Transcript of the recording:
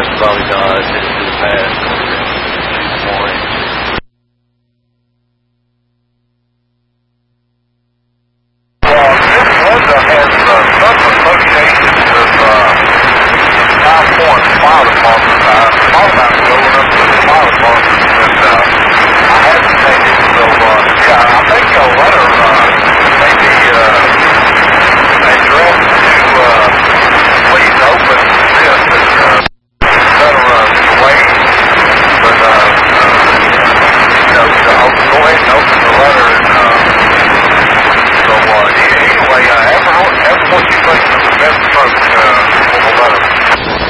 Bobby Dodge headed to the pass. Shoot more engine. Well, this was a